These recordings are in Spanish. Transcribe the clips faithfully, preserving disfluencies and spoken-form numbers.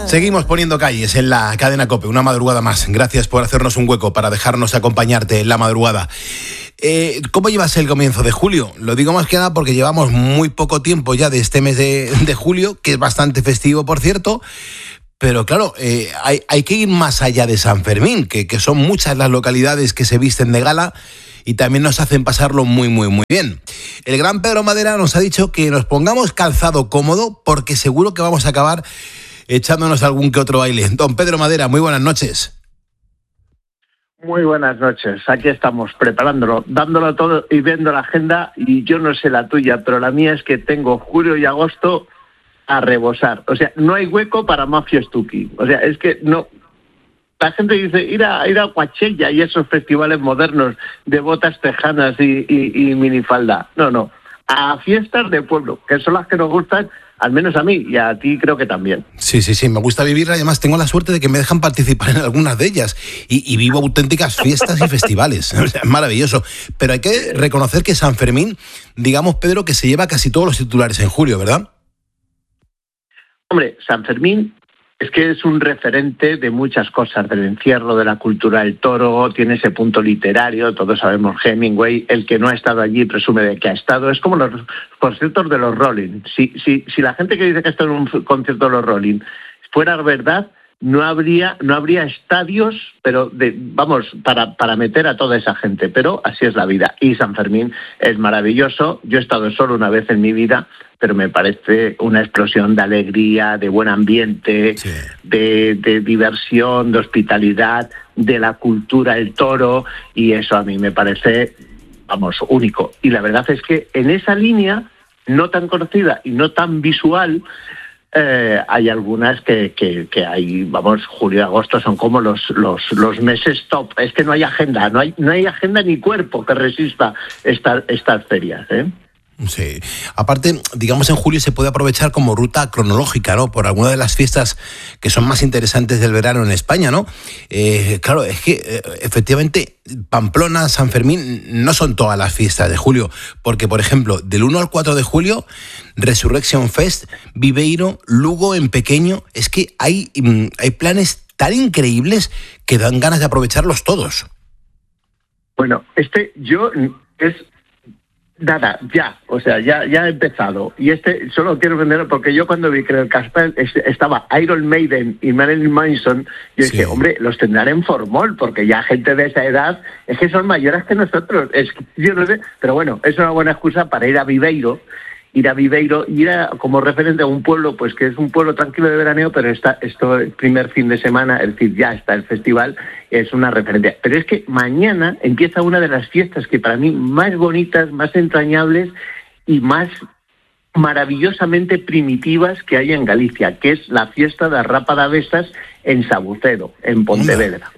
Seguimos poniendo calles en la cadena COPE, una madrugada más. Gracias por hacernos un hueco para dejarnos acompañarte en la madrugada. Eh, ¿Cómo llevas el comienzo de julio? Lo digo más que nada porque llevamos muy poco tiempo ya de este mes de, de julio, que es bastante festivo, por cierto. Pero claro, eh, hay, hay que ir más allá de San Fermín, que, que son muchas las localidades que se visten de gala y también nos hacen pasarlo muy, muy, muy bien. El gran Pedro Madera nos ha dicho que nos pongamos calzado cómodo porque seguro que vamos a acabar echándonos algún que otro baile. Don Pedro Madera, muy buenas noches. Muy buenas noches. Aquí estamos preparándolo, dándolo todo y viendo la agenda. Y yo no sé la tuya, pero la mía es que tengo julio y agosto a rebosar. O sea, no hay hueco para más fiestuki. O sea, es que no... La gente dice ir a ir a Coachella y esos festivales modernos de botas tejanas y, y, y minifalda. No, no. A fiestas de pueblo, que son las que nos gustan, al menos a mí, y a ti creo que también. Sí, sí, sí, me gusta vivir, además tengo la suerte de que me dejan participar en algunas de ellas y, y vivo auténticas fiestas y festivales. O sea, es maravilloso. Pero hay que reconocer que San Fermín, digamos, Pedro, que se lleva casi todos los titulares en julio, ¿verdad? Hombre, San Fermín es que es un referente de muchas cosas, del encierro, de la cultura del toro, tiene ese punto literario, todos sabemos Hemingway, el que no ha estado allí presume de que ha estado, es como los conciertos de los Rolling. Si, si, si la gente que dice que está en un concierto de los Rolling fuera verdad, no habría no habría estadios, pero de, vamos, para, para meter a toda esa gente, pero así es la vida. Y San Fermín es maravilloso, yo he estado solo una vez en mi vida, pero me parece una explosión de alegría, de buen ambiente, sí. de, de diversión, de hospitalidad, de la cultura del toro, y eso a mí me parece, vamos, único. Y la verdad es que en esa línea, no tan conocida y no tan visual, eh, hay algunas que, que, que hay, vamos, julio y agosto son como los, los, los meses top. Es que no hay agenda, no hay, no hay agenda ni cuerpo que resista esta, estas ferias, ¿eh? Sí. Aparte, digamos, en julio se puede aprovechar como ruta cronológica, ¿no? Por alguna de las fiestas que son más interesantes del verano en España, ¿no? Eh, claro, es que eh, efectivamente Pamplona, San Fermín no son todas las fiestas de julio, porque, por ejemplo, del uno al cuatro de julio, Resurrection Fest, Viveiro, Lugo en pequeño, es que hay, hay planes tan increíbles que dan ganas de aprovecharlos todos. Bueno, este yo es... Nada, ya, o sea, ya ya he empezado. Y este solo quiero venderlo porque yo cuando vi que en el Casper estaba Iron Maiden y Marilyn Manson, yo sí. dije, hombre, los tendrán en formol, porque ya gente de esa edad es que son mayores que nosotros. Es que yo no sé, pero bueno, es una buena excusa para ir a Viveiro, ir a Viveiro, ir a, como referente a un pueblo, pues que es un pueblo tranquilo de veraneo, pero está esto el primer fin de semana, es decir, ya está el festival, es una referencia. Pero es que mañana empieza una de las fiestas que para mí más bonitas, más entrañables y más maravillosamente primitivas que hay en Galicia, que es la fiesta de Rapa da Bestas en Sabucedo, en Pontevedra.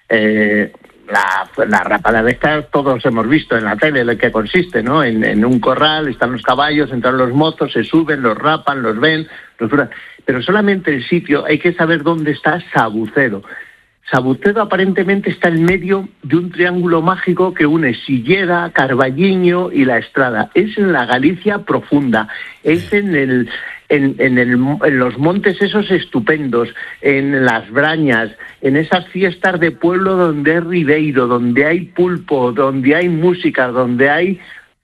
Eh, La, la rapa de bestas todos hemos visto en la tele lo que consiste, ¿no? En, en un corral están los caballos, entran los mozos, se suben, los rapan, los ven, los... pero solamente el sitio, hay que saber dónde está Sabucedo. Sabucedo aparentemente está en medio de un triángulo mágico que une Silleda, Carballiño y La Estrada. Es en la Galicia profunda, es en el... En, en, el, en los montes esos estupendos, en las brañas, en esas fiestas de pueblo donde hay ribeiro, donde hay pulpo, donde hay música, donde hay...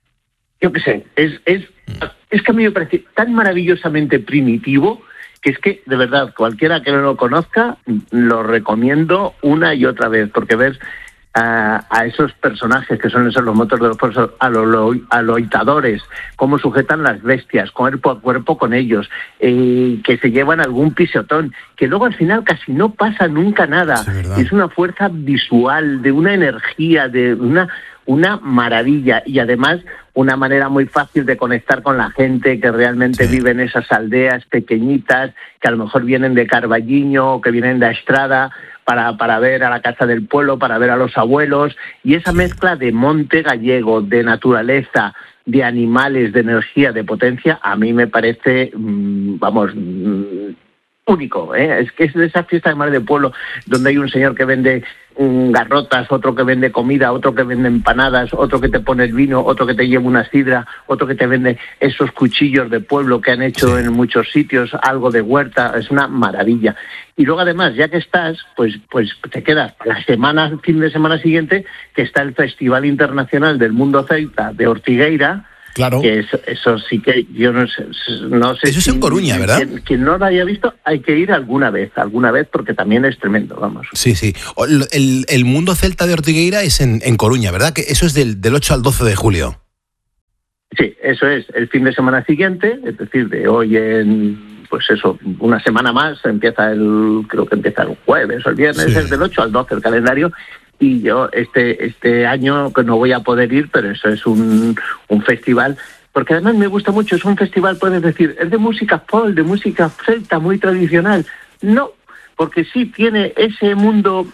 Yo qué sé, es, es, es que a mí me parece tan maravillosamente primitivo que es que, de verdad, cualquiera que no lo conozca, lo recomiendo una y otra vez, porque ves... A, a esos personajes que son esos los motos de los pueblos, a los aloitadores, cómo sujetan las bestias, cuerpo a cuerpo con ellos, eh, que se llevan algún pisotón, que luego al final casi no pasa nunca nada. Sí, es una fuerza visual, de una energía, de una, una maravilla, y además una manera muy fácil de conectar con la gente que realmente sí. vive en esas aldeas pequeñitas, que a lo mejor vienen de Carballiño o que vienen de Estrada, Para, para ver a la casa del pueblo, para ver a los abuelos, y esa mezcla de monte gallego, de naturaleza, de animales, de energía, de potencia, a mí me parece, mmm, vamos, mmm, único, ¿eh? Es que es de esas fiestas de mar de pueblo donde hay un señor que vende um, garrotas, otro que vende comida, otro que vende empanadas, otro que te pone el vino, otro que te lleva una sidra, otro que te vende esos cuchillos de pueblo que han hecho sí. en muchos sitios, algo de huerta, es una maravilla. Y luego además, ya que estás, pues pues te quedas la semana, el fin de semana siguiente, que está el Festival Internacional del Mundo Celta de Ortigueira. Claro. Que eso, eso sí que yo no sé. No sé eso es si, en Coruña, ¿verdad? Quien, quien no lo haya visto, hay que ir alguna vez, alguna vez, porque también es tremendo, vamos. Sí, sí. El, el Mundo Celta de Ortigueira es en, en Coruña, ¿verdad? Que eso es del, del ocho al doce de julio. Sí, eso es el fin de semana siguiente, es decir, de hoy en, pues eso, una semana más, empieza el, creo que empieza el jueves o el viernes, sí. es del ocho al doce el calendario. Y yo este este año que no voy a poder ir, pero eso es un, un festival, porque además me gusta mucho, es un festival, puedes decir, es de música folk, de música celta, muy tradicional. No, porque sí tiene ese mundo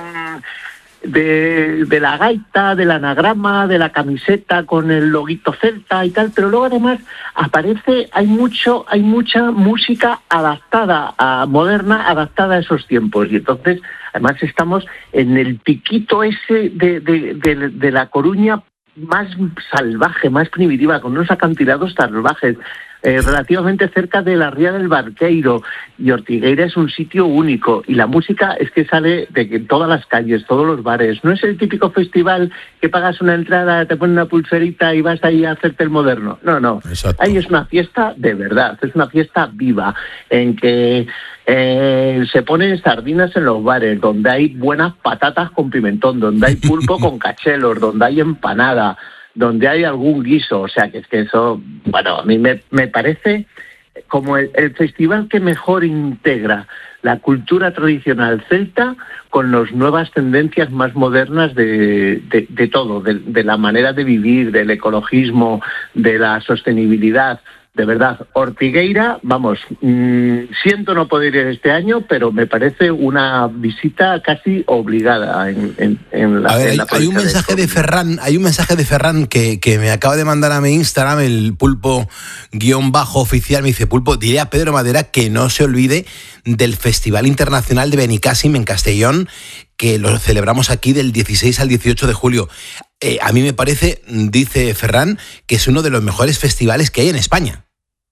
mmm, de, de la gaita, del anagrama, de la camiseta con el loguito celta y tal, pero luego además aparece, hay mucho, hay mucha música adaptada, a moderna, adaptada a esos tiempos, y entonces además estamos en el piquito ese de, de, de, de La Coruña más salvaje, más primitiva, con unos acantilados salvajes, eh, relativamente cerca de la Ría del Barqueiro, y Ortigueira es un sitio único, y la música es que sale de todas las calles, todos los bares. No es el típico festival que pagas una entrada, te ponen una pulserita y vas ahí a hacerte el moderno. No, no. Exacto. Ahí es una fiesta de verdad, es una fiesta viva, en que Eh, se ponen sardinas en los bares, donde hay buenas patatas con pimentón, donde hay pulpo con cachelos, donde hay empanada, donde hay algún guiso. O sea, que es que eso, bueno, a mí me, me parece como el, el festival que mejor integra la cultura tradicional celta con las nuevas tendencias más modernas de, de, de todo, de, de la manera de vivir, del ecologismo, de la sostenibilidad. De verdad, Ortigueira, vamos, mmm, siento no poder ir este año, pero me parece una visita casi obligada en, en, en la, a ver, en la hay, hay un mensaje de, de Ferran, hay un mensaje de Ferran que, que me acaba de mandar a mi Instagram, el pulpo guión bajo oficial, me dice: Pulpo, diré a Pedro Madera que no se olvide del Festival Internacional de Benicàssim en Castellón, que lo celebramos aquí del dieciséis al dieciocho de julio. Eh, a mí me parece, dice Ferran, que es uno de los mejores festivales que hay en España.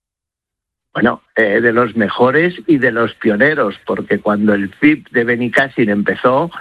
Bueno, eh, de los mejores y de los pioneros, porque cuando el F I B de Benicàssim empezó,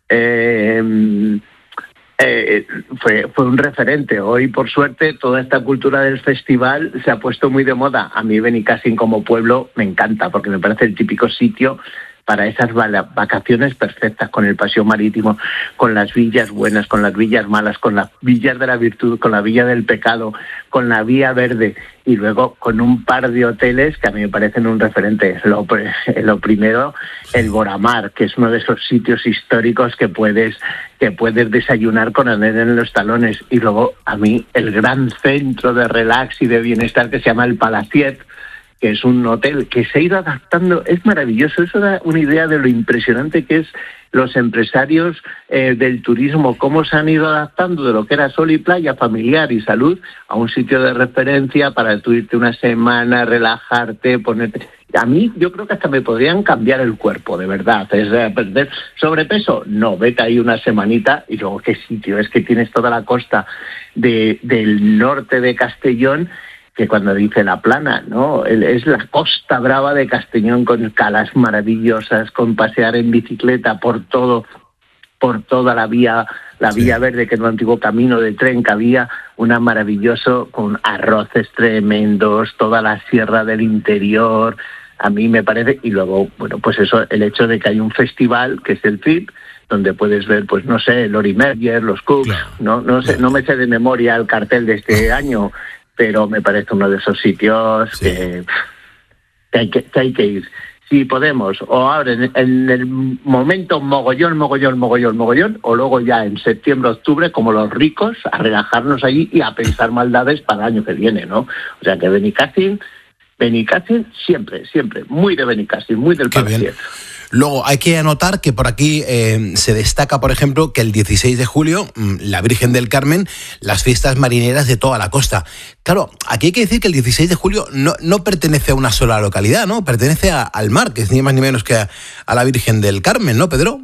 eh, eh, fue, fue un referente. Hoy, por suerte, toda esta cultura del festival se ha puesto muy de moda. A mí Benicàssim como pueblo me encanta, porque me parece el típico sitio para esas vacaciones perfectas, con el paseo marítimo, con las villas buenas, con las villas malas, con las villas de la virtud, con la villa del pecado, con la vía verde, y luego con un par de hoteles que a mí me parecen un referente. Lo, lo primero, el Boramar, que es uno de esos sitios históricos que puedes que puedes desayunar con arnés en los talones, y luego a mí el gran centro de relax y de bienestar que se llama el Palaciet, que es un hotel que se ha ido adaptando. Es maravilloso, eso da una idea de lo impresionante que es los empresarios eh, del turismo, cómo se han ido adaptando de lo que era sol y playa, familiar y salud, a un sitio de referencia para tú irte una semana, relajarte, ponerte... A mí yo creo que hasta me podrían cambiar el cuerpo, de verdad. ¿Es perder sobrepeso? No, vete ahí una semanita, y luego qué sitio, es que tienes toda la costa de, del norte de Castellón, que cuando dice la plana, ¿no? Es la Costa Brava de Castellón, con calas maravillosas, con pasear en bicicleta por todo, por toda la vía, la sí. vía verde, que es un antiguo camino de tren que había, una maravilloso, con arroces tremendos, toda la sierra del interior. A mí me parece, y luego, bueno, pues eso, el hecho de que hay un festival, que es el F I B, donde puedes ver, pues no sé, Lori Merger, los Cooks, claro. no, no sé, no me sé de memoria el cartel de este año, pero me parece uno de esos sitios sí. que, que, hay que, que hay que ir. Si podemos, o ahora en, en el momento mogollón, mogollón, mogollón, mogollón, o luego ya en septiembre, octubre, como los ricos, a relajarnos allí y a pensar maldades para el año que viene, ¿no? O sea que Benicàssim, Benicàssim siempre, siempre, muy de Benicàssim, muy del Palaciet. Luego hay que anotar que por aquí eh, se destaca, por ejemplo, que el dieciséis de julio, la Virgen del Carmen, las fiestas marineras de toda la costa. Claro, aquí hay que decir que el dieciséis de julio no, no pertenece a una sola localidad, ¿no? Pertenece a, al mar, que es ni más ni menos que a, a la Virgen del Carmen, ¿no, Pedro?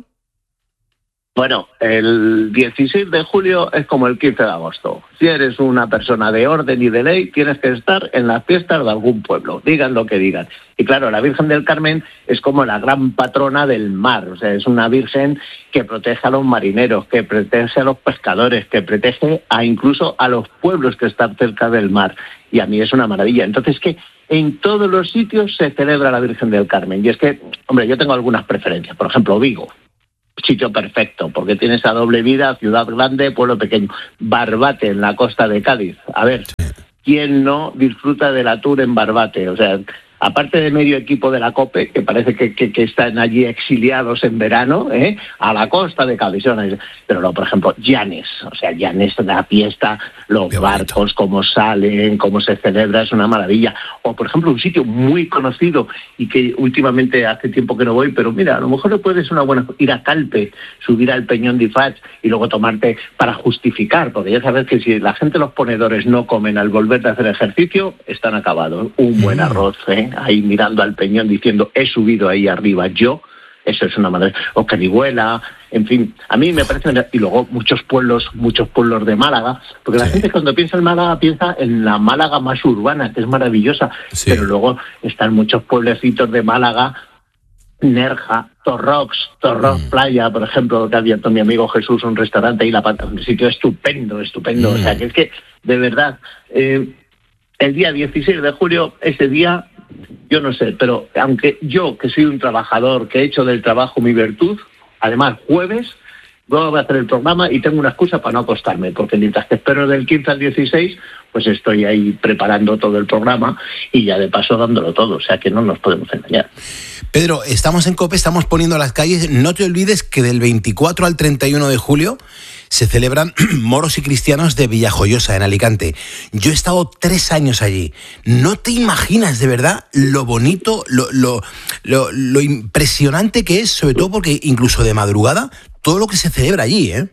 Bueno, el dieciséis de julio es como el quince de agosto. Si eres una persona de orden y de ley, tienes que estar en las fiestas de algún pueblo, digan lo que digan. Y claro, la Virgen del Carmen es como la gran patrona del mar, o sea, es una virgen que protege a los marineros, que protege a los pescadores, que protege a incluso a los pueblos que están cerca del mar. Y a mí es una maravilla. Entonces, que en todos los sitios se celebra la Virgen del Carmen. Y es que, hombre, yo tengo algunas preferencias. Por ejemplo, Vigo. Sitio perfecto, porque tiene esa doble vida, ciudad grande, pueblo pequeño. Barbate, en la costa de Cádiz. A ver, ¿quién no disfruta de la tour en Barbate? O sea, aparte de medio equipo de la COPE, que parece que, que, que están allí exiliados en verano, ¿eh? A la costa de Cádiz. Pero no, por ejemplo, Llanes. O sea, Llanes, la fiesta, los Qué barcos, bonito. Cómo salen, cómo se celebra, es una maravilla. O, por ejemplo, un sitio muy conocido y que últimamente hace tiempo que no voy, pero mira, a lo mejor le puedes una buena... ir a Calpe, subir al Peñón de Ifach y luego tomarte para justificar, porque ya sabes que si la gente, los ponedores, no comen al volver de hacer ejercicio, están acabados. Un buen arroz, ¿eh? Ahí mirando al Peñón diciendo, he subido ahí arriba yo, eso es una madre. O Carihuela, en fin, a mí me parece... Y luego muchos pueblos, muchos pueblos de Málaga, porque sí. La gente cuando piensa en Málaga piensa en la Málaga más urbana, que es maravillosa, sí. Pero luego están muchos pueblecitos de Málaga, Nerja, Torrox, Torrox mm. Playa, por ejemplo, que ha abierto mi amigo Jesús un restaurante y la pata, un sitio estupendo, estupendo, mm. O sea, que es que, de verdad, eh, el día dieciséis de julio, ese día... Yo no sé, pero aunque yo, que soy un trabajador, que he hecho del trabajo mi virtud, además jueves voy a hacer el programa y tengo una excusa para no acostarme, porque mientras que espero del quince al dieciséis, pues estoy ahí preparando todo el programa y ya de paso dándolo todo, o sea que no nos podemos engañar. Pedro, estamos en COPE, estamos poniendo las calles, no te olvides que del veinticuatro al treinta y uno de julio se celebran moros y cristianos de Villajoyosa, en Alicante. Yo he estado tres años allí. No te imaginas de verdad lo bonito, lo, lo, lo, lo impresionante que es, sobre todo porque incluso de madrugada, todo lo que se celebra allí, ¿eh?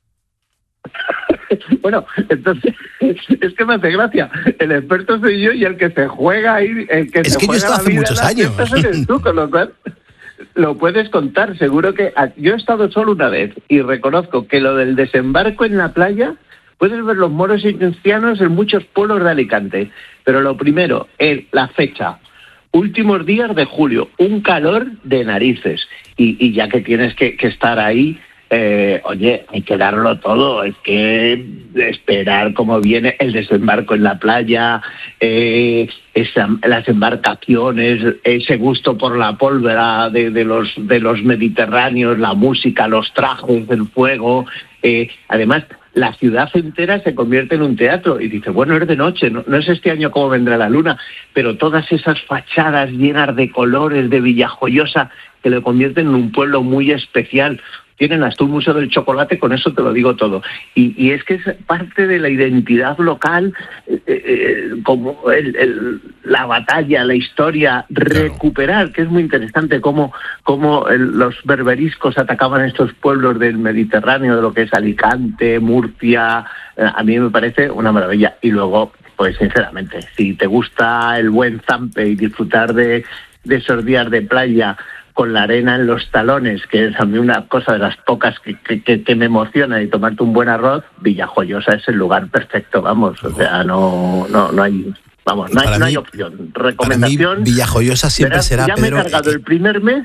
Bueno, entonces, es que me hace gracia. El experto soy yo y el que se juega ahí... El que es se que yo he estado hace muchos años. Eres tú, con lo cual... Lo puedes contar, seguro que... Yo he estado solo una vez y reconozco que lo del desembarco en la playa, puedes ver los moros y cristianos en muchos pueblos de Alicante, pero lo primero es la fecha. Últimos días de julio, un calor de narices, y, y ya que tienes que, que estar ahí... Eh, oye, hay que darlo todo, es que esperar cómo viene el desembarco en la playa, eh, esa, las embarcaciones, ese gusto por la pólvora de, de los de los mediterráneos, la música, los trajes, el fuego, eh, además la ciudad entera se convierte en un teatro y dice, bueno, es de noche, no, no es este año cómo vendrá la luna, pero todas esas fachadas llenas de colores de Villajoyosa que le convierten en un pueblo muy especial. Tienen hasta un museo del chocolate, con eso te lo digo todo. Y, y es que es parte de la identidad local, eh, eh, como el, el, la batalla, la historia, recuperar, que es muy interesante cómo, cómo el, los berberiscos atacaban estos pueblos del Mediterráneo, de lo que es Alicante, Murcia. Eh, a mí me parece una maravilla. Y luego, pues sinceramente, si te gusta el buen zampe y disfrutar de, de esos días de playa, con la arena en los talones, que es a mí una cosa de las pocas que, que, que me emociona, y tomarte un buen arroz, Villajoyosa es el lugar perfecto, vamos, o sea, no no no hay, vamos, no hay, no hay opción. Recomendación. Para mí, Villajoyosa siempre verás, será, ya Pedro... me he cargado el primer mes.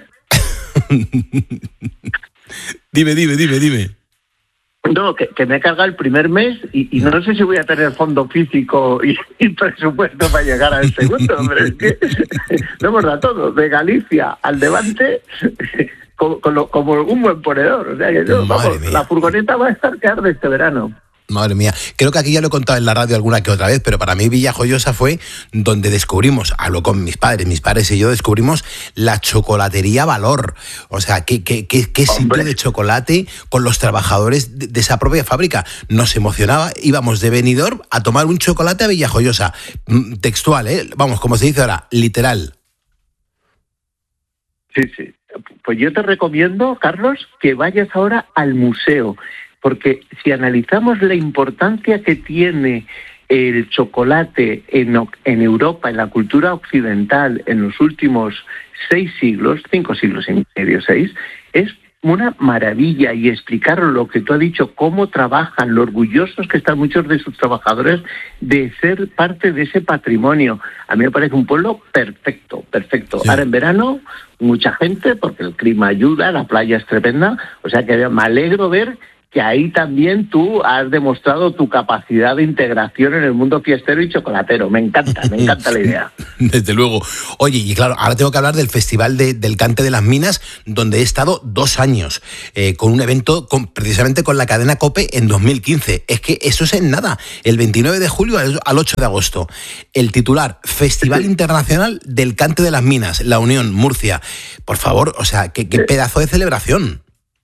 dime, dime, dime, dime. No, que, que me he cargado el primer mes y, y no sé si voy a tener fondo físico y, y presupuesto para llegar al segundo, pero es que lo hemos dado todo, de Galicia al Levante, como, como, como un buen ponedor. O sea que no, vamos, la furgoneta va a estar que arde este verano. Madre mía, creo que aquí ya lo he contado en la radio alguna que otra vez, pero para mí Villajoyosa fue donde descubrimos, hablo con mis padres, mis padres y yo descubrimos la chocolatería Valor. O sea, qué, qué, qué, qué sitio de chocolate con los trabajadores de, de esa propia fábrica. Nos emocionaba, íbamos de Benidorm a tomar un chocolate a Villajoyosa. Textual, ¿eh? Vamos, como se dice ahora, literal. Sí, sí. Pues yo te recomiendo, Carlos, que vayas ahora al museo, porque si analizamos la importancia que tiene el chocolate en, en Europa, en la cultura occidental, en los últimos seis siglos, cinco siglos y medio, seis, es una maravilla. Y explicar lo que tú has dicho, cómo trabajan, lo orgullosos que están muchos de sus trabajadores de ser parte de ese patrimonio. A mí me parece un pueblo perfecto, perfecto. Sí. Ahora en verano, mucha gente, porque el clima ayuda, la playa es tremenda, o sea que me alegro ver que ahí también tú has demostrado tu capacidad de integración en el mundo fiestero y chocolatero. Me encanta, me encanta la idea. Desde luego. Oye, y claro, ahora tengo que hablar del Festival de, del Cante de las Minas, donde he estado dos años, eh, con un evento con, precisamente con la cadena COPE en dos mil quince. Es que eso es en nada, el veintinueve de julio al, al ocho de agosto. El titular, Festival sí. Internacional del Cante de las Minas, La Unión, Murcia. Por favor, o sea, qué, qué sí. pedazo de celebración.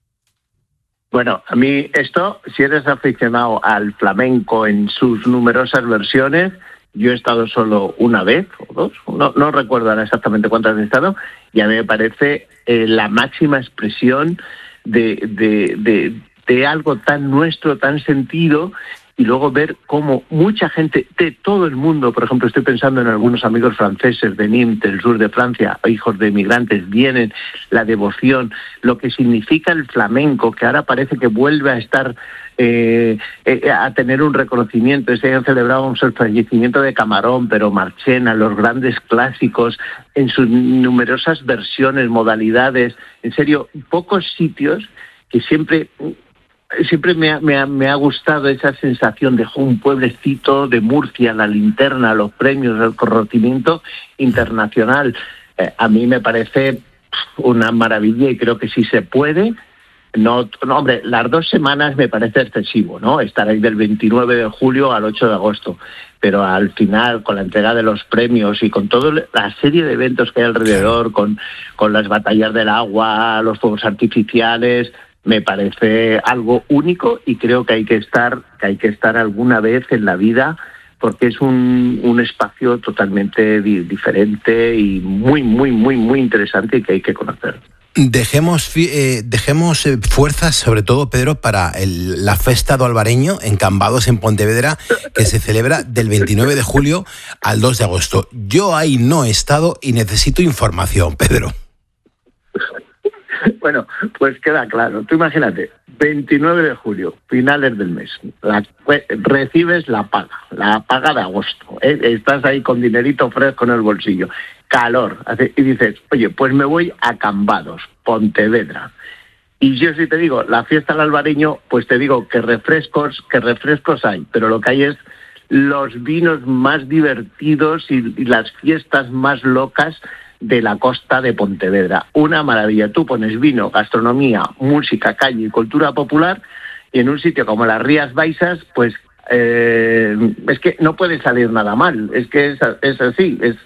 Bueno, a mí esto, si eres aficionado al flamenco en sus numerosas versiones, yo he estado solo una vez o dos, no, no recuerdo ahora exactamente cuántas he estado, y a mí me parece eh, la máxima expresión de, de, de, de algo tan nuestro, tan sentido, y luego ver cómo mucha gente de todo el mundo, por ejemplo, estoy pensando en algunos amigos franceses de Nîmes, del sur de Francia, hijos de emigrantes, vienen, la devoción, lo que significa el flamenco, que ahora parece que vuelve a estar, eh, eh, a tener un reconocimiento. Este año celebrábamos el fallecimiento de Camarón, pero Marchena, los grandes clásicos, en sus numerosas versiones, modalidades. En serio, pocos sitios que siempre... Siempre me ha, me, ha, me ha gustado esa sensación de un pueblecito de Murcia, la linterna, los premios, el reconocimiento internacional. Eh, a mí me parece una maravilla y creo que sí se puede. No, no, hombre, las dos semanas me parece excesivo, ¿no? Estar ahí del veintinueve de julio al ocho de agosto. Pero al final, con la entrega de los premios y con toda la serie de eventos que hay alrededor, con, con las batallas del agua, los fuegos artificiales... me parece algo único y creo que hay que estar que hay que estar alguna vez en la vida porque es un, un espacio totalmente di- diferente y muy, muy, muy, muy interesante y que hay que conocer. Dejemos, eh, dejemos eh, fuerzas, sobre todo, Pedro, para el, la Festa do Albareño en Cambados, en Pontevedra, que se celebra del veintinueve de julio al dos de agosto. Yo ahí no he estado y necesito información, Pedro. Bueno, pues queda claro. Tú imagínate, veintinueve de julio, finales del mes, la, recibes la paga, la paga de agosto, ¿eh? Estás ahí con dinerito fresco en el bolsillo, calor, y dices, oye, pues me voy a Cambados, Pontevedra. Y yo si te digo, la fiesta del albareño, pues te digo que refrescos, que refrescos hay, pero lo que hay es los vinos más divertidos y, y las fiestas más locas de la costa de Pontevedra. Una maravilla. Tú pones vino, gastronomía, música, calle y cultura popular y en un sitio como las Rías Baixas, pues eh, es que no puede salir nada mal. Es que es, es así. Es,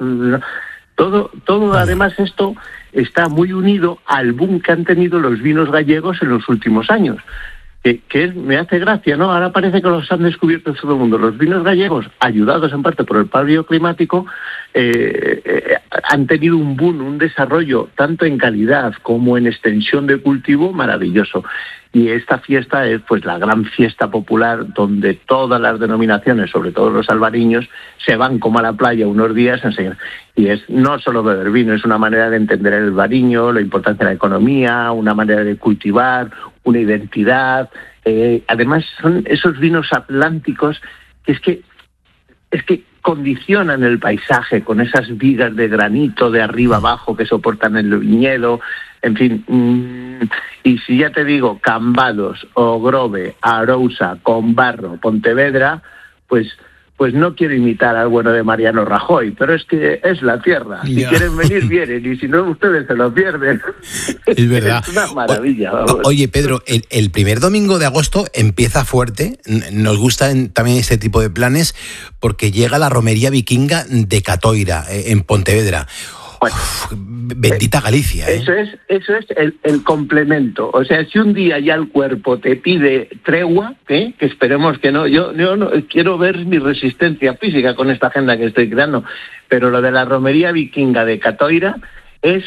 todo, todo además esto está muy unido al boom que han tenido los vinos gallegos en los últimos años. Que, que es, me hace gracia, ¿no? Ahora parece que los han descubierto todo el mundo. Los vinos gallegos, ayudados en parte por el cambio climático, eh, eh, han tenido un boom, un desarrollo, tanto en calidad como en extensión de cultivo, maravilloso. Y esta fiesta es pues la gran fiesta popular donde todas las denominaciones, sobre todo los albariños, se van como a la playa unos días a enseñar. Y es no solo beber vino, es una manera de entender el albariño, la importancia de la economía, una manera de cultivar, una identidad. Eh, además son esos vinos atlánticos que es que es que condicionan el paisaje con esas vigas de granito de arriba abajo que soportan el viñedo, en fin. Mmm, y si ya te digo, Cambados, Ogrove, Arousa, Combarro, Pontevedra, pues pues no quiero imitar al bueno de Mariano Rajoy, pero es que es la tierra. Si yeah. quieren venir, vienen, y si no, ustedes se lo pierden. Es verdad. Es una maravilla. O, oye, Pedro, el, el primer domingo de agosto empieza fuerte. Nos gustan también este tipo de planes porque llega la romería vikinga de Catoira, en Pontevedra. Bueno, Uf, bendita Galicia, ¿eh? Eso es, eso es el, el complemento. O sea, si un día ya el cuerpo te pide tregua, ¿eh? Que esperemos que no, yo, yo no quiero ver mi resistencia física con esta agenda que estoy creando, pero lo de la romería vikinga de Catoira es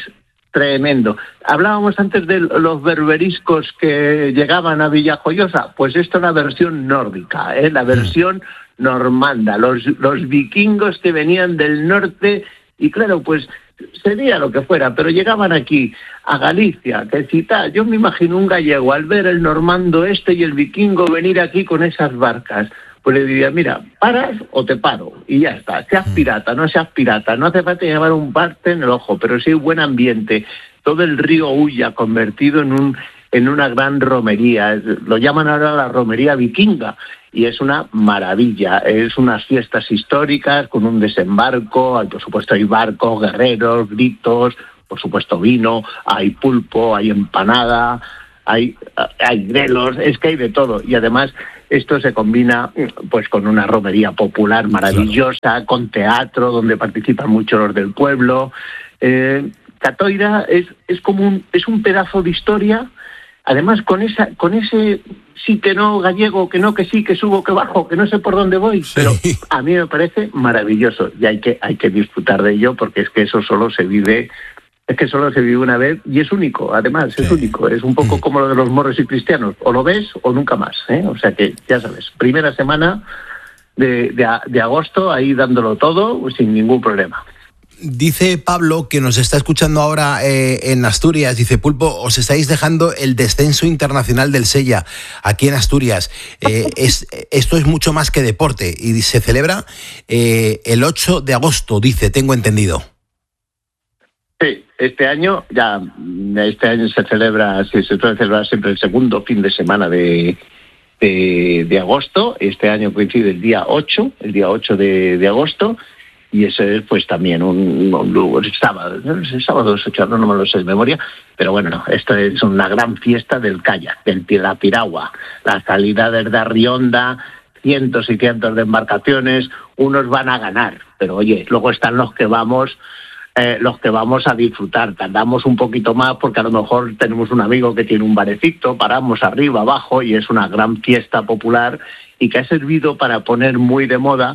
tremendo. Hablábamos antes de los berberiscos que llegaban a Villajoyosa, pues esto es la versión nórdica, ¿eh? La versión normanda, los, los vikingos que venían del norte y claro, pues sería lo que fuera, pero llegaban aquí a Galicia, que si tal, yo me imagino un gallego al ver el normando este y el vikingo venir aquí con esas barcas, pues le diría, mira, paras o te paro, y ya está, seas pirata, no seas pirata, no hace falta llevar un parte en el ojo, pero sí buen ambiente, todo el río Ulla convertido en un en una gran romería, lo llaman ahora la romería vikinga, y es una maravilla, es unas fiestas históricas con un desembarco, hay, por supuesto hay barcos, guerreros, gritos, por supuesto vino, hay pulpo, hay empanada, hay, hay grelos, es que hay de todo, y además esto se combina pues con una romería popular maravillosa, claro, con teatro donde participan muchos los del pueblo. Eh, Catoira es, es como un, es un pedazo de historia. Además, con esa, con ese sí que no gallego, que no, que sí, que subo, que bajo, que no sé por dónde voy, sí, pero a mí me parece maravilloso y hay que, hay que disfrutar de ello porque es que eso solo se vive, es que solo se vive una vez y es único, además, sí, es único, es un poco como lo de los moros y cristianos, o lo ves o nunca más, ¿eh? O sea que, ya sabes, primera semana de, de, de agosto, ahí dándolo todo, sin ningún problema. Dice Pablo, que nos está escuchando ahora eh, en Asturias, dice, Pulpo, os estáis dejando el descenso internacional del Sella aquí en Asturias. Eh, es, esto es mucho más que deporte y se celebra eh, el ocho de agosto, dice, tengo entendido. Sí, este año ya, este año se celebra, se suele celebrar siempre el segundo fin de semana de, de, de agosto. Este año coincide el día ocho, el día ocho de, de agosto. Y ese es pues también un, un, un sábado, el sábado es ocho, no, no me lo sé de memoria, pero bueno, no, esto es una gran fiesta del kayak, del la piragua, las salida de Arrionda, cientos y cientos de embarcaciones, unos van a ganar, pero oye, luego están los que vamos, eh, los que vamos a disfrutar, tardamos un poquito más porque a lo mejor tenemos un amigo que tiene un barecito, paramos arriba, abajo y es una gran fiesta popular y que ha servido para poner muy de moda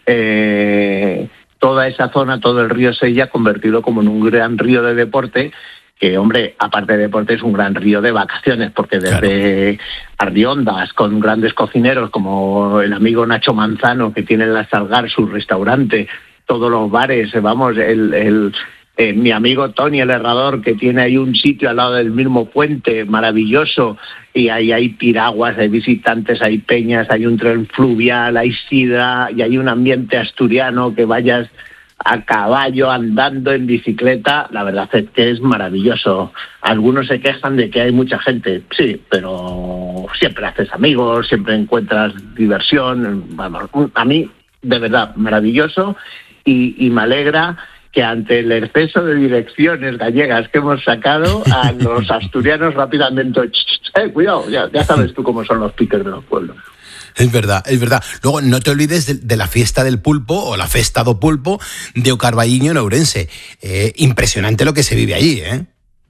eh, toda esa zona, todo el río Sella, convertido como en un gran río de deporte, que, hombre, aparte de deporte, es un gran río de vacaciones, porque desde claro. Arriondas, con grandes cocineros como el amigo Nacho Manzano, que tiene en la Salgar su restaurante, todos los bares, vamos, el... el Eh, mi amigo Tony, el herrador, que tiene ahí un sitio al lado del mismo puente maravilloso, y ahí hay piraguas, hay visitantes, hay peñas, hay un tren fluvial, hay sidra, y hay un ambiente asturiano, que vayas a caballo, andando, en bicicleta, la verdad es que es maravilloso. Algunos se quejan de que hay mucha gente, sí, pero siempre haces amigos, siempre encuentras diversión, vamos, a mí, de verdad, maravilloso, y, y me alegra que ante el exceso de direcciones gallegas que hemos sacado, a los asturianos rápidamente, eh, cuidado, ya, ya sabes tú cómo son los piques de los pueblos. Es verdad, es verdad. Luego, no te olvides de, de la fiesta del pulpo, o la festa do pulpo, de O Carballiño en Ourense. Eh, impresionante lo que se vive allí, ¿eh?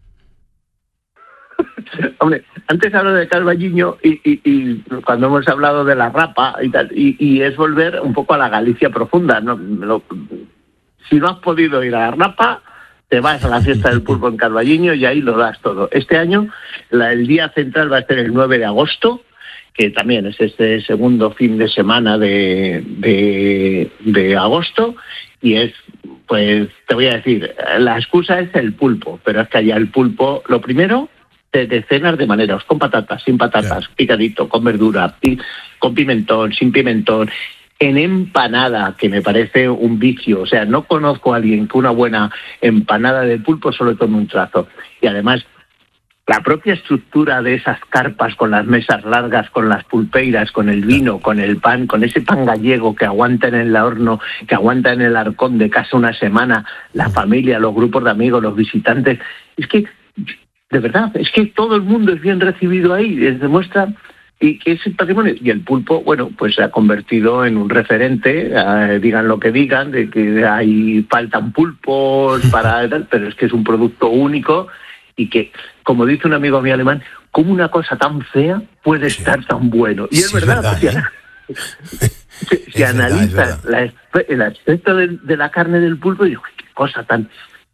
Hombre, antes hablo de Carballiño y, y, y cuando hemos hablado de la rapa y tal, y, y es volver un poco a la Galicia profunda, ¿no? Lo, Si no has podido ir a la Rapa, te vas a la fiesta del pulpo en Carballiño y ahí lo das todo. Este año la, el día central va a ser el nueve de agosto, que también es este segundo fin de semana de, de, de agosto, y es, pues te voy a decir, la excusa es el pulpo, pero es que allá el pulpo, lo primero, de decenas de maneras, con patatas, sin patatas, yeah. picadito, con verdura, con pimentón, sin pimentón, en empanada, que me parece un vicio. O sea, no conozco a alguien que una buena empanada de pulpo solo tome un trazo. Y además, la propia estructura de esas carpas con las mesas largas, con las pulpeiras, con el vino, con el pan, con ese pan gallego que aguanta en el horno, que aguanta en el arcón de casa una semana, la familia, los grupos de amigos, los visitantes. Es que, de verdad, es que todo el mundo es bien recibido ahí. Les demuestra... y que es el patrimonio, y el pulpo, bueno, pues se ha convertido en un referente, eh, digan lo que digan, de que hay faltan pulpos para tal, pero es que es un producto único y que, como dice un amigo mío alemán, ¿cómo una cosa tan fea puede sí. estar tan bueno? Y es sí, verdad, verdad ¿eh? si, si analizas la, el aspecto de, de la carne del pulpo, digo, qué cosa tan...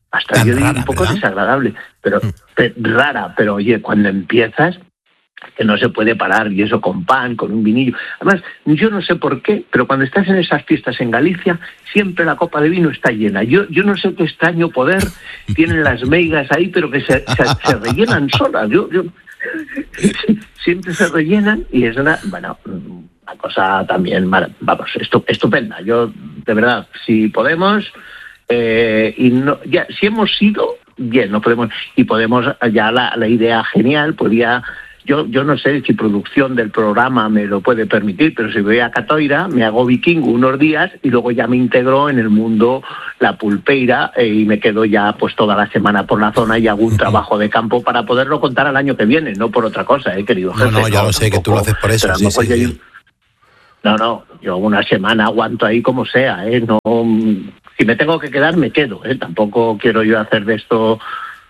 hasta yo digo un poco ¿verdad? Desagradable, pero, mm. pero rara, pero oye, cuando empiezas, que no se puede parar, y eso con pan, con un vinillo. Además, yo no sé por qué, pero cuando estás en esas fiestas en Galicia, siempre la copa de vino está llena. Yo yo no sé qué extraño poder tienen las meigas ahí, pero que se, se, se rellenan solas. Yo, yo siempre se rellenan y es una, bueno, una cosa también, vamos, estupenda. Yo, de verdad, si podemos, eh, y no, ya, si hemos ido, bien, no podemos, y podemos, ya la, la idea genial, podría... Yo, yo no sé si producción del programa me lo puede permitir, pero si voy a Catoira, me hago vikingo unos días y luego ya me integro en el mundo la pulpeira eh, y me quedo ya pues toda la semana por la zona y hago un trabajo de campo para poderlo contar al año que viene, no por otra cosa, eh, querido jefe. No, no, ya no, lo sé, tampoco, que tú lo haces por eso. Sí, sí, sí. Yo, no, no, yo una semana aguanto ahí como sea, eh, no, si me tengo que quedar, me quedo, eh, tampoco quiero yo hacer de esto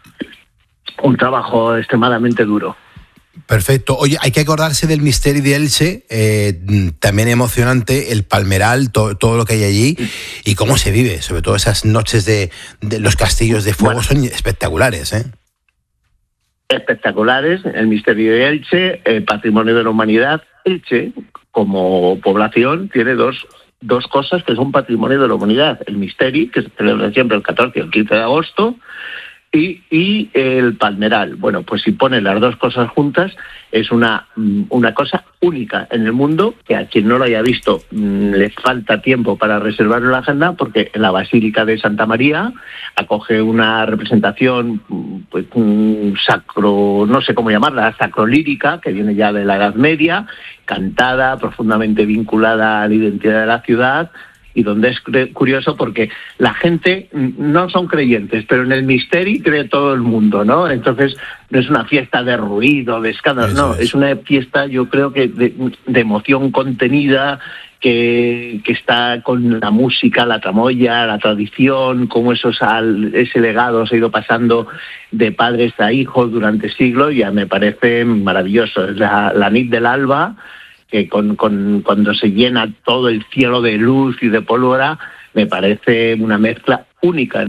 un trabajo extremadamente duro. Perfecto. Oye, hay que acordarse del Misteri de Elche, eh, también emocionante, el Palmeral, to, todo lo que hay allí y cómo se vive, sobre todo esas noches de, de los castillos de fuego, bueno, son espectaculares, ¿eh? Espectaculares, el Misteri de Elche, el Patrimonio de la Humanidad. Elche, como población, tiene dos, dos cosas que son Patrimonio de la Humanidad. El Misteri, que se celebra siempre el catorce y el quince de agosto, Y, y el Palmeral. Bueno, pues si ponen las dos cosas juntas, es una, una cosa única en el mundo, que a quien no lo haya visto le falta tiempo para reservarlo en la agenda, porque en la Basílica de Santa María acoge una representación pues, sacro, no sé cómo llamarla, sacrolírica, que viene ya de la Edad Media, cantada, profundamente vinculada a la identidad de la ciudad, y donde es curioso porque la gente no son creyentes, pero en el Misteri cree todo el mundo, ¿no? Entonces no es una fiesta de ruido, de escándalo, no, es. es una fiesta, yo creo que de, de emoción contenida, que, que está con la música, la tramoya, la tradición, cómo esos, ese legado se ha ido pasando de padres a hijos durante siglos, ya me parece maravilloso. Es la, la nit del alba, que con, con cuando se llena todo el cielo de luz y de pólvora, me parece una mezcla única.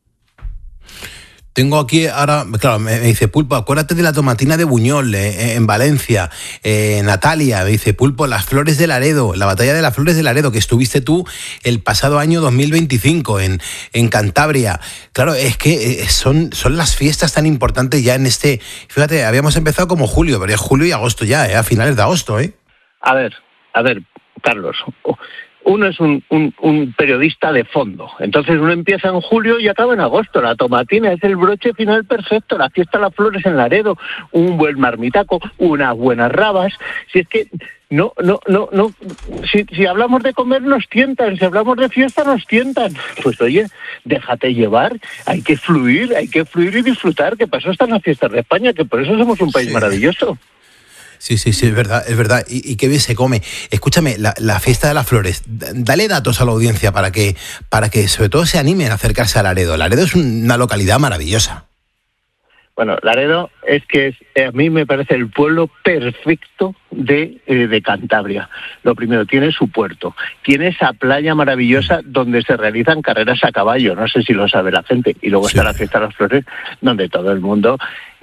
Tengo aquí ahora, claro, me dice Pulpo, acuérdate de la tomatina de Buñol, eh, en Valencia. Eh, Natalia me dice, Pulpo, las flores de Laredo, la batalla de las flores de Laredo, que estuviste tú el pasado año dos mil veinticinco en, en Cantabria. Claro, es que son, son las fiestas tan importantes ya en este... Fíjate, habíamos empezado como julio, pero es julio y agosto ya, eh, a finales de agosto, ¿eh? A ver, a ver, Carlos, uno es un, un, un periodista de fondo, entonces uno empieza en julio y acaba en agosto. La tomatina es el broche final perfecto, la fiesta de las flores en Laredo, un buen marmitaco, unas buenas rabas. Si es que no, no, no, no, si, si hablamos de comer nos tientan, si hablamos de fiesta nos tientan. Pues oye, déjate llevar, hay que fluir, hay que fluir y disfrutar, que pasó están las fiestas de España, que por eso somos un país sí. maravilloso. Sí, sí, sí, es verdad, es verdad. Y, y qué bien se come. Escúchame, la, la fiesta de las flores, dale datos a la audiencia para que, para que sobre todo se animen a acercarse a Laredo. Laredo es una localidad maravillosa. Bueno, Laredo es que es, a mí me parece el pueblo perfecto de, eh, de Cantabria. Lo primero, tiene su puerto, tiene esa playa maravillosa donde se realizan carreras a caballo, no sé si lo sabe la gente, y luego sí. está la fiesta de las flores, donde todo el mundo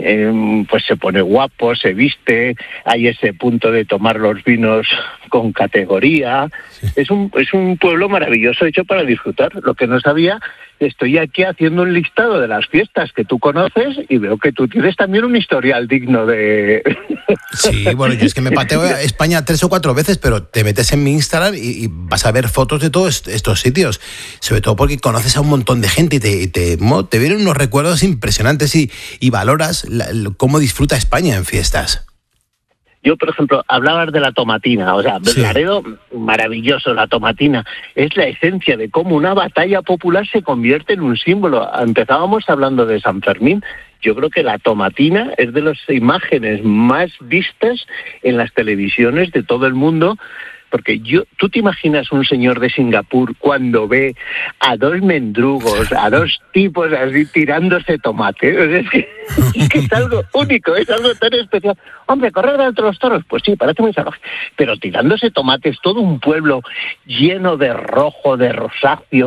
eh, pues se pone guapo, se viste, hay ese punto de tomar los vinos con categoría. Sí. Es un, es un pueblo maravilloso hecho para disfrutar. Lo que no sabía, estoy aquí haciendo un listado de las fiestas que tú conoces y veo que tú tienes también un historial digno de... Sí, bueno, yo es que me pateo a España tres o cuatro veces, pero te metes en mi Instagram y, y vas a ver fotos de todos estos sitios, sobre todo porque conoces a un montón de gente y te, y te, te vienen unos recuerdos impresionantes y, y valoras la, cómo disfruta España en fiestas. Yo, por ejemplo, hablabas de la tomatina, o sea, sí. Laredo, maravilloso, la tomatina. Es la esencia de cómo una batalla popular se convierte en un símbolo. Empezábamos hablando de San Fermín. Yo creo que la tomatina es de las imágenes más vistas en las televisiones de todo el mundo, porque yo, tú te imaginas un señor de Singapur cuando ve a dos mendrugos, a dos tipos así tirándose tomate. Es que, es que es algo único, es algo tan especial. Hombre, correr entre los toros, pues sí, parece muy salvaje. Pero tirándose tomates, todo un pueblo lleno de rojo, de rosáceo,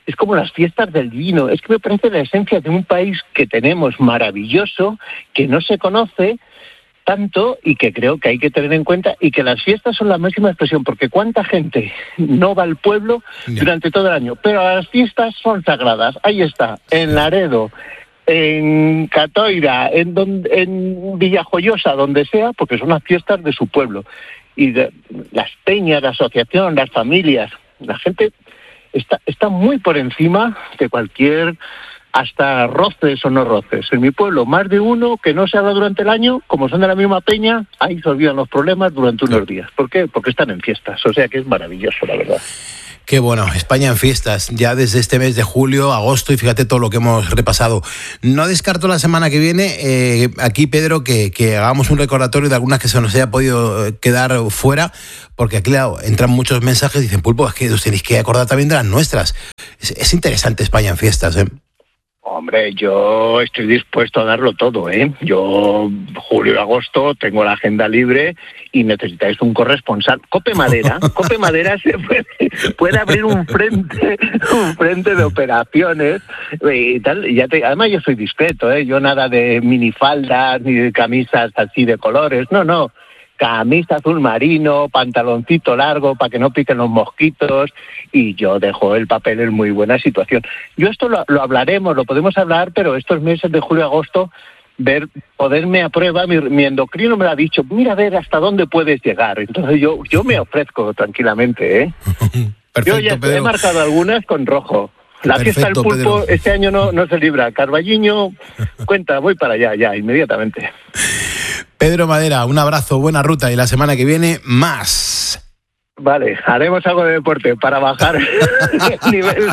es como las fiestas del vino. Es que me parece la esencia de un país que tenemos maravilloso, que no se conoce tanto y que creo que hay que tener en cuenta, y que las fiestas son la máxima expresión, porque cuánta gente no va al pueblo durante todo el año, pero las fiestas son sagradas. Ahí está, en Laredo, en Catoira, en, donde, en Villajoyosa, donde sea, porque son las fiestas de su pueblo. Y de, las peñas, la asociación, las familias, la gente está, está muy por encima de cualquier, hasta roces o no roces. En mi pueblo, más de uno que no se habla durante el año, como son de la misma peña, ahí se olvidan los problemas durante unos días. ¿Por qué? Porque están en fiestas, o sea que es maravilloso, la verdad. Qué bueno, España en fiestas, ya desde este mes de julio, agosto, y fíjate todo lo que hemos repasado. No descarto la semana que viene, eh, aquí Pedro, que, que hagamos un recordatorio de algunas que se nos haya podido quedar fuera, porque aquí claro, entran muchos mensajes y dicen, Pulpo, es que os tenéis que acordar también de las nuestras. Es, es interesante España en fiestas, ¿eh? Hombre, yo estoy dispuesto a darlo todo, ¿eh? Yo, julio y agosto, tengo la agenda libre y necesitáis un corresponsal. Cope Madera, Cope Madera se puede, puede abrir un frente, un frente de operaciones y tal. Y ya te, además yo soy discreto, ¿eh? Yo nada de minifaldas ni de camisas así de colores, no, no. Camisa azul marino, pantaloncito largo para que no piquen los mosquitos, y yo dejo el papel en muy buena situación. Yo esto lo, lo hablaremos, lo podemos hablar, pero estos meses de julio y agosto, ver, ponerme a prueba, mi, mi endocrino me lo ha dicho, mira a ver hasta dónde puedes llegar. Entonces yo, yo me ofrezco tranquilamente, ¿eh? Perfecto, yo ya Pedro. He marcado algunas con rojo. La Perfecto, fiesta del pulpo Pedro. Este año no, no se libra. Carballiño, cuenta, voy para allá, ya, inmediatamente. Pedro Madera, un abrazo, buena ruta, y la semana que viene más. Vale, haremos algo de deporte para bajar el nivel.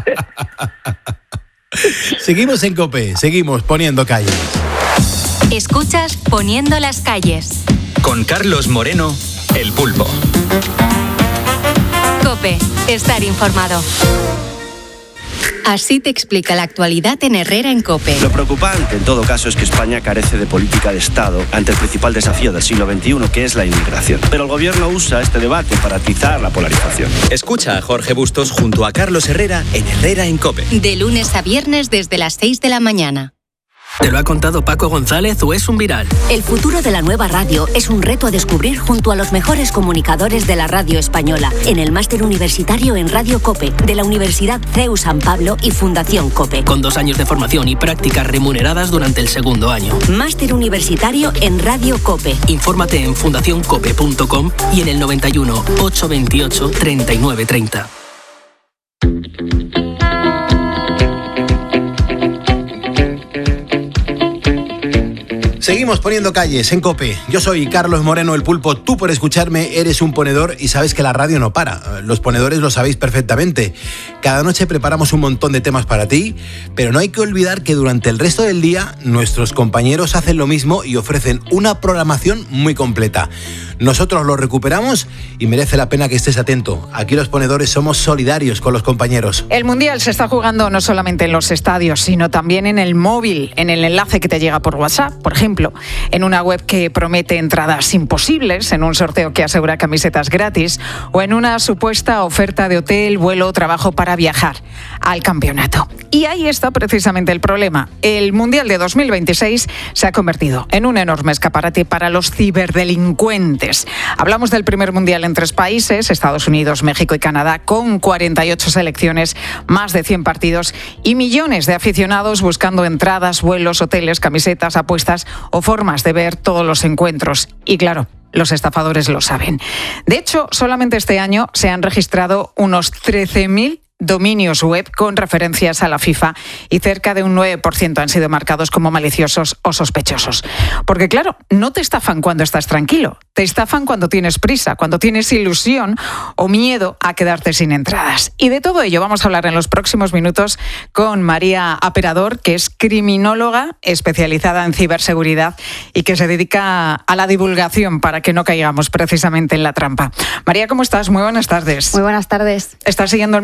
Seguimos en COPE, seguimos poniendo calles. Escuchas Poniendo las calles. Con Carlos Moreno, El Pulpo. COPE, estar informado. Así te explica la actualidad en Herrera en COPE. Lo preocupante, en todo caso, es que España carece de política de Estado ante el principal desafío del siglo veintiuno, que es la inmigración. Pero el gobierno usa este debate para atizar la polarización. Escucha a Jorge Bustos junto a Carlos Herrera en Herrera en COPE. De lunes a viernes desde las seis de la mañana. ¿Te lo ha contado Paco González o es un viral? El futuro de la nueva radio es un reto a descubrir junto a los mejores comunicadores de la radio española en el máster universitario en Radio COPE de la Universidad C E U San Pablo y Fundación COPE. Con dos años de formación y prácticas remuneradas durante el segundo año. Máster universitario en Radio COPE. Infórmate en fundación cope punto com y en el noventa y uno, ochocientos veintiocho, treinta y nueve treinta. Seguimos poniendo calles en COPE. Yo soy Carlos Moreno, El Pulpo. Tú, por escucharme, eres un ponedor y sabes que la radio no para. Los ponedores lo sabéis perfectamente. Cada noche preparamos un montón de temas para ti, pero no hay que olvidar que durante el resto del día nuestros compañeros hacen lo mismo y ofrecen una programación muy completa. Nosotros lo recuperamos y merece la pena que estés atento. Aquí los ponedores somos solidarios con los compañeros. El Mundial se está jugando no solamente en los estadios, sino también en el móvil, en el enlace que te llega por WhatsApp, por ejemplo, en una web que promete entradas imposibles, en un sorteo que asegura camisetas gratis o en una supuesta oferta de hotel, vuelo, trabajo para viajar al campeonato. Y ahí está precisamente el problema. El Mundial de dos mil veintiséis se ha convertido en un enorme escaparate para los ciberdelincuentes. Hablamos del primer Mundial en tres países, Estados Unidos, México y Canadá, con cuarenta y ocho selecciones, más de cien partidos y millones de aficionados buscando entradas, vuelos, hoteles, camisetas, apuestas o formas de ver todos los encuentros. Y claro, los estafadores lo saben. De hecho, solamente este año se han registrado unos trece mil dominios web con referencias a la FIFA y cerca de un nueve por ciento han sido marcados como maliciosos o sospechosos. Porque claro, no te estafan cuando estás tranquilo, te estafan cuando tienes prisa, cuando tienes ilusión o miedo a quedarte sin entradas. Y de todo ello vamos a hablar en los próximos minutos con María Aperador, que es criminóloga especializada en ciberseguridad y que se dedica a la divulgación para que no caigamos precisamente en la trampa. María, ¿cómo estás? Muy buenas tardes. Muy buenas tardes. ¿Estás siguiendo el Mundial?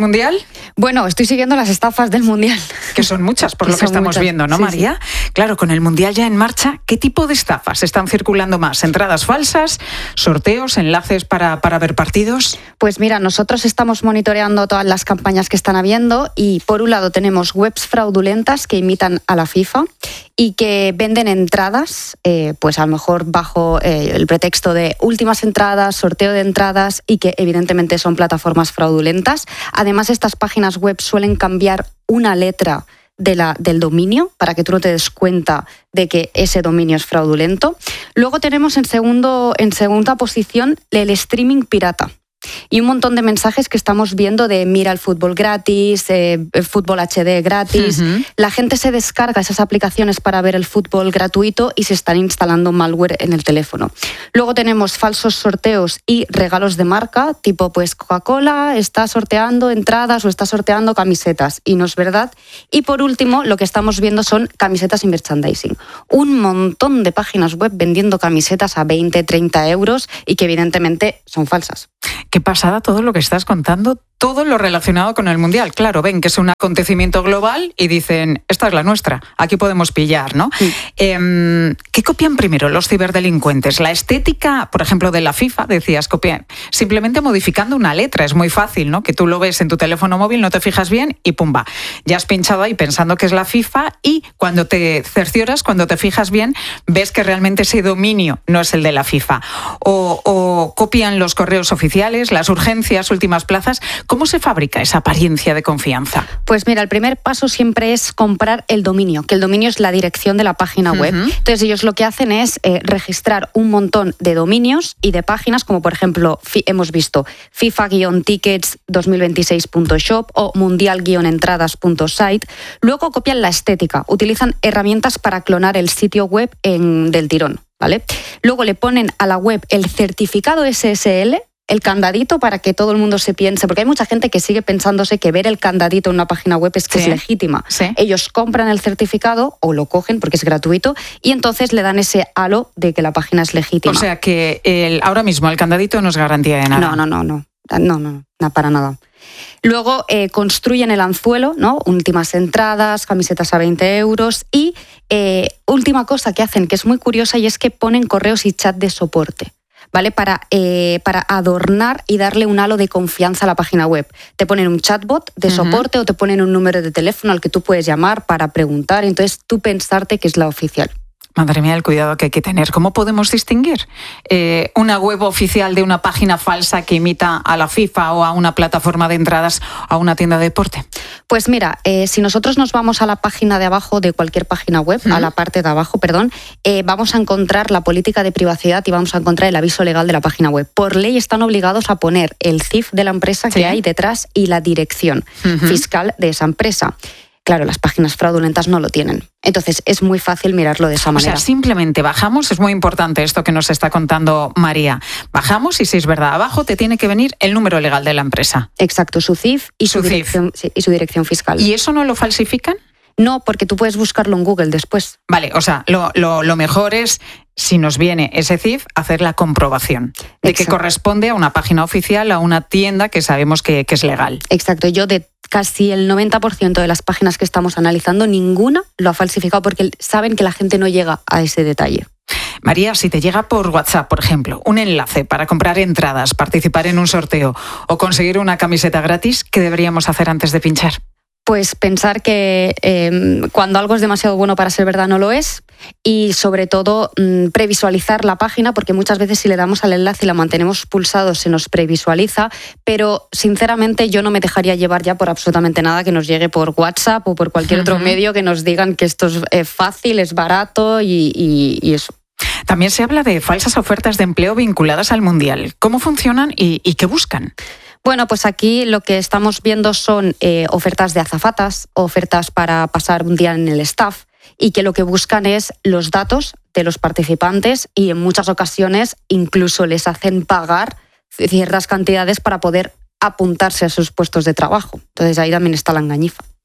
Bueno, estoy siguiendo las estafas del Mundial. Que son muchas, por que lo que estamos muchas. viendo, ¿no, sí, María? Sí. Claro, con el Mundial ya en marcha, ¿qué tipo de estafas están circulando más? ¿Entradas falsas, sorteos, enlaces para, para ver partidos? Pues mira, nosotros estamos monitoreando todas las campañas que están habiendo y por un lado tenemos webs fraudulentas que imitan a la FIFA y que venden entradas, eh, pues a lo mejor bajo eh, el pretexto de últimas entradas, sorteo de entradas y que evidentemente son plataformas fraudulentas. Además, estas páginas web suelen cambiar una letra de la, del dominio para que tú no te des cuenta de que ese dominio es fraudulento. Luego tenemos en, segundo, en segunda posición el streaming pirata. Y un montón de mensajes que estamos viendo de mira el fútbol gratis, eh, el fútbol H D gratis. Uh-huh. La gente se descarga esas aplicaciones para ver el fútbol gratuito y se están instalando malware en el teléfono. Luego tenemos falsos sorteos y regalos de marca, tipo pues Coca-Cola está sorteando entradas o está sorteando camisetas, y no es verdad. Y por último, lo que estamos viendo son camisetas y merchandising. Un montón de páginas web vendiendo camisetas a veinte, treinta euros y que evidentemente son falsas. Qué pasada todo lo que estás contando, todo lo relacionado con el Mundial. Claro, ven que es un acontecimiento global y dicen, esta es la nuestra, aquí podemos pillar, ¿no? Sí. Eh, ¿Qué copian primero los ciberdelincuentes? La estética, por ejemplo, de la FIFA, decías, copian simplemente modificando una letra. Es muy fácil, ¿no? Que tú lo ves en tu teléfono móvil, no te fijas bien y pumba, ya has pinchado ahí pensando que es la FIFA y cuando te cercioras, cuando te fijas bien, ves que realmente ese dominio no es el de la FIFA. O, o copian los correos oficiales, las urgencias, últimas plazas. ¿Cómo se fabrica esa apariencia de confianza? Pues mira, el primer paso siempre es comprar el dominio, que el dominio es la dirección de la página web. Uh-huh. Entonces ellos lo que hacen es eh, registrar un montón de dominios y de páginas, como por ejemplo fi- hemos visto FIFA tickets dos mil veintiséis punto shop o mundial entradas punto site. Luego copian la estética, utilizan herramientas para clonar el sitio web en, del tirón, ¿vale? Luego le ponen a la web el certificado S S L, el candadito, para que todo el mundo se piense, porque hay mucha gente que sigue pensándose que ver el candadito en una página web es que sí, es legítima. Sí. Ellos compran el certificado o lo cogen porque es gratuito y entonces le dan ese halo de que la página es legítima. O sea que el, ahora mismo el candadito no es garantía de nada. No, no, no, no, no, no, no para nada. Luego eh, construyen el anzuelo, ¿no? Últimas entradas, camisetas a veinte euros y eh, última cosa que hacen, que es muy curiosa, y es que ponen correos y chat de soporte. ¿Vale? Para, eh, para adornar y darle un halo de confianza a la página web. Te ponen un chatbot de soporte uh-huh. o te ponen un número de teléfono al que tú puedes llamar para preguntar, y entonces tú pensarte que es la oficial. Madre mía, el cuidado que hay que tener. ¿Cómo podemos distinguir eh, una web oficial de una página falsa que imita a la FIFA o a una plataforma de entradas a una tienda de deporte? Pues mira, eh, si nosotros nos vamos a la página de abajo de cualquier página web, ¿Mm? a la parte de abajo, perdón, eh, vamos a encontrar la política de privacidad y vamos a encontrar el aviso legal de la página web. Por ley están obligados a poner el C I F de la empresa ¿Sí? que hay detrás y la dirección uh-huh. fiscal de esa empresa. Claro, las páginas fraudulentas no lo tienen. Entonces, es muy fácil mirarlo de esa manera. O sea, simplemente bajamos, es muy importante esto que nos está contando María. Bajamos y si es verdad, abajo te tiene que venir el número legal de la empresa. Exacto, su C I F y su, su, dirección, sí, y su dirección fiscal. ¿Y eso no lo falsifican? No, porque tú puedes buscarlo en Google después. Vale, o sea, lo, lo, lo mejor es, si nos viene ese C I F, hacer la comprobación de Exacto. que corresponde a una página oficial, a una tienda que sabemos que, que es legal. Exacto, yo de casi el noventa por ciento de las páginas que estamos analizando, ninguna lo ha falsificado porque saben que la gente no llega a ese detalle. María, si te llega por WhatsApp, por ejemplo, un enlace para comprar entradas, participar en un sorteo o conseguir una camiseta gratis, ¿qué deberíamos hacer antes de pinchar? Pues pensar que eh, cuando algo es demasiado bueno para ser verdad no lo es, y sobre todo mmm, previsualizar la página, porque muchas veces si le damos al enlace y la mantenemos pulsado se nos previsualiza, pero sinceramente yo no me dejaría llevar ya por absolutamente nada que nos llegue por WhatsApp o por cualquier uh-huh. otro medio que nos digan que esto es eh, fácil, es barato y, y, y eso. También se habla de falsas ofertas de empleo vinculadas al Mundial. ¿Cómo funcionan y, y qué buscan? Bueno, pues aquí lo que estamos viendo son eh, ofertas de azafatas, ofertas para pasar un día en el staff, y que lo que buscan es los datos de los participantes y en muchas ocasiones incluso les hacen pagar ciertas cantidades para poder apuntarse a sus puestos de trabajo. Entonces ahí también está la engañifa.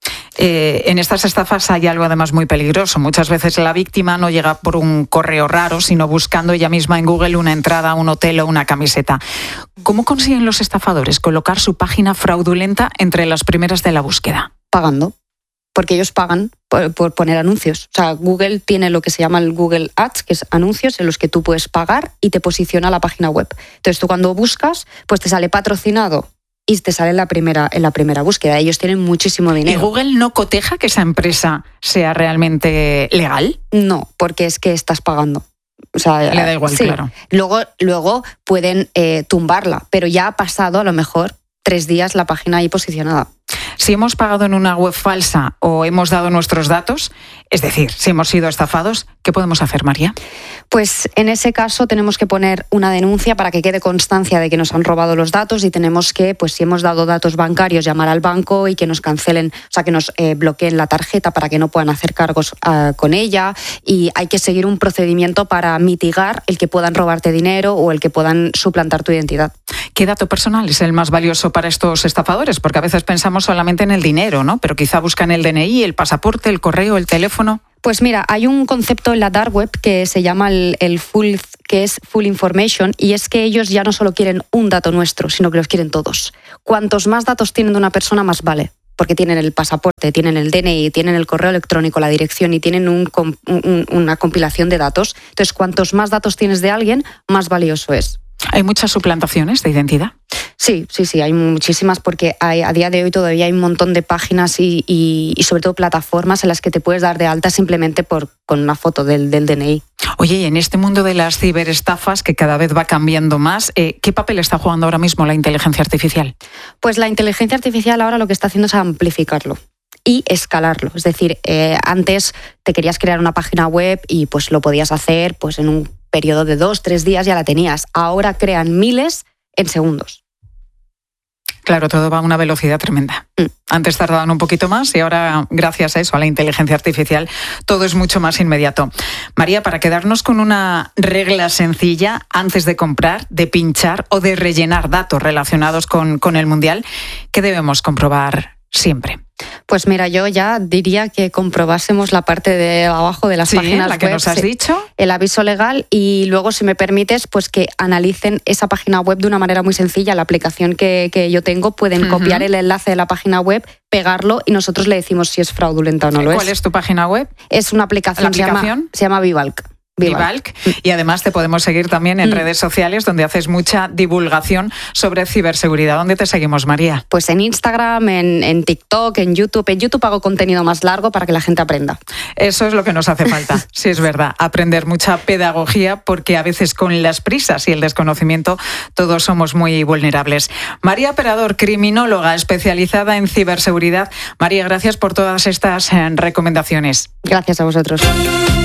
Eh, en estas estafas hay algo además muy peligroso. Muchas veces la víctima no llega por un correo raro, sino buscando ella misma en Google una entrada a un hotel o una camiseta. ¿Cómo consiguen los estafadores colocar su página fraudulenta entre las primeras de la búsqueda? Pagando. Porque ellos pagan por, por poner anuncios. O sea, Google tiene lo que se llama el Google Ads, que es anuncios en los que tú puedes pagar y te posiciona la página web. Entonces tú cuando buscas, pues te sale patrocinado y te sale en la primera, en la primera búsqueda. Ellos tienen muchísimo dinero. ¿Y Google no coteja que esa empresa sea realmente legal? No, porque es que estás pagando. O sea, le da igual, sí. Claro. Luego, luego pueden eh, tumbarla, pero ya ha pasado a lo mejor tres días la página ahí posicionada. Si hemos pagado en una web falsa o hemos dado nuestros datos, es decir, si hemos sido estafados, ¿qué podemos hacer, María? Pues en ese caso tenemos que poner una denuncia para que quede constancia de que nos han robado los datos y tenemos que, pues si hemos dado datos bancarios, llamar al banco y que nos cancelen, o sea, que nos eh, bloqueen la tarjeta para que no puedan hacer cargos uh, con ella, y hay que seguir un procedimiento para mitigar el que puedan robarte dinero o el que puedan suplantar tu identidad. ¿Qué dato personal es el más valioso para estos estafadores? Porque a veces pensamos solamente en el dinero, ¿no? Pero quizá buscan el D N I, el pasaporte, el correo, el teléfono. Pues mira, hay un concepto en la dark web que se llama el, el full, que es full information, y es que ellos ya no solo quieren un dato nuestro, sino que los quieren todos. Cuantos más datos tienen de una persona, más vale. Porque tienen el pasaporte, tienen el D N I, tienen el correo electrónico, la dirección y tienen un, un, una compilación de datos. Entonces, cuantos más datos tienes de alguien, más valioso es. ¿Hay muchas suplantaciones de identidad? Sí, sí, sí, hay muchísimas porque hay, a día de hoy todavía hay un montón de páginas y, y, y sobre todo plataformas en las que te puedes dar de alta simplemente por, con una foto del, del D N I. Oye, y en este mundo de las ciberestafas que cada vez va cambiando más, eh, ¿qué papel está jugando ahora mismo la inteligencia artificial? Pues la inteligencia artificial ahora lo que está haciendo es amplificarlo y escalarlo. Es decir, eh, antes te querías crear una página web y pues lo podías hacer pues en un periodo de dos, tres días ya la tenías. Ahora crean miles en segundos. Claro, todo va a una velocidad tremenda. Mm. Antes tardaban un poquito más y ahora, gracias a eso, a la inteligencia artificial, todo es mucho más inmediato. María, para quedarnos con una regla sencilla antes de comprar, de pinchar o de rellenar datos relacionados con, con el Mundial, ¿qué debemos comprobar siempre? Pues mira, yo ya diría que comprobásemos la parte de abajo de las sí, páginas la que web, nos has dicho. El aviso legal, y luego, si me permites, pues que analicen esa página web de una manera muy sencilla. La aplicación que, que yo tengo, pueden uh-huh. copiar el enlace de la página web, pegarlo y nosotros le decimos si es fraudulenta o no lo es. ¿Cuál es tu página web? Es una aplicación, ¿La aplicación? Se llama, se llama Vivalc. Vivalc. Y además te podemos seguir también en mm. redes sociales donde haces mucha divulgación sobre ciberseguridad. ¿Dónde te seguimos, María? Pues en Instagram, en, en TikTok, en YouTube. En YouTube hago contenido más largo para que la gente aprenda. Eso es lo que nos hace falta. Sí, es verdad. Aprender mucha pedagogía porque a veces con las prisas y el desconocimiento todos somos muy vulnerables. María Perador, criminóloga especializada en ciberseguridad. María, gracias por todas estas recomendaciones. Gracias a vosotros.